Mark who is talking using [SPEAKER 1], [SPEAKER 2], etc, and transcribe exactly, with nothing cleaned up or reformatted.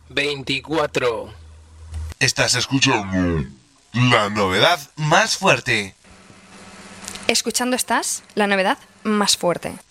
[SPEAKER 1] veinticuatro.
[SPEAKER 2] Estás escuchando la novedad más fuerte.
[SPEAKER 3] Escuchando estás la novedad más fuerte.